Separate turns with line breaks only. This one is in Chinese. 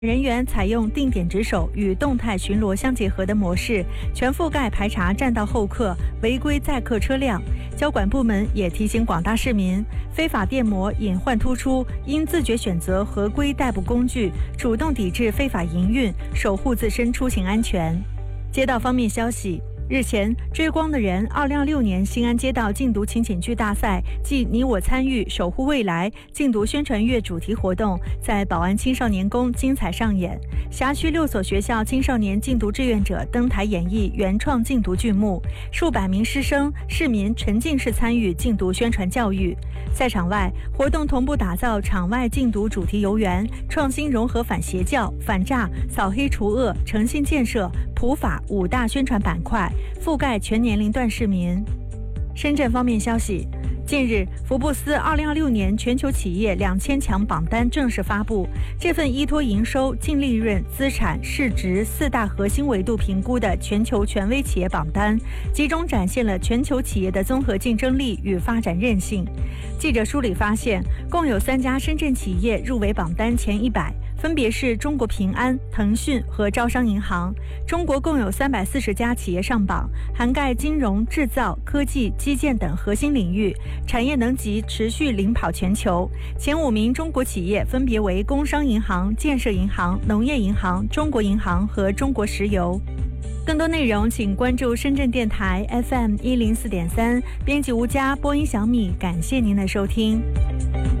人员采用定点值守与动态巡逻相结合的模式，全覆盖排查占道候客、违规载客车辆。交管部门也提醒广大市民，非法电摩隐患突出，应自觉选择合规代步工具，主动抵制非法营运，守护自身出行安全。街道方面消息。日前，追光的人2026年新安街道禁毒情景剧大赛暨你我参与守护未来禁毒宣传月主题活动在宝安青少年宫精彩上演，辖区6所学校青少年禁毒志愿者登台演绎原创禁毒剧目，数百名师生、市民沉浸式参与禁毒宣传教育。在场外，活动同步打造场外禁毒主题游园，创新融合反邪教、反诈、扫黑除恶、诚信建设、普法5大宣传板块，覆盖全年龄段市民。深圳方面消息，近日，福布斯2026年全球企业2000强榜单正式发布。这份依托营收、净利润、资产、市值4大核心维度评估的全球权威企业榜单，集中展现了全球企业的综合竞争力与发展韧性。记者梳理发现，共有3家深圳企业入围榜单前100。分别是中国平安、腾讯和招商银行。中国共有340家企业上榜，涵盖金融、制造、科技、基建等核心领域，产业能级持续领跑全球。前5名中国企业分别为工商银行、建设银行、农业银行、中国银行和中国石油。更多内容请关注深圳电台 FM104.3，编辑吴佳，播音小米，感谢您的收听。